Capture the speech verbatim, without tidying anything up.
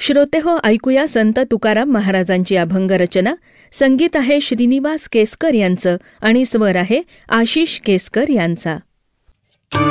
श्रोतेहो, ऐकूया संत तुकाराम महाराजांची अभंग रचना. संगीत आहे श्रीनिवास केसकर यांचं आणि स्वर आहे आशिष केसकर यांचा.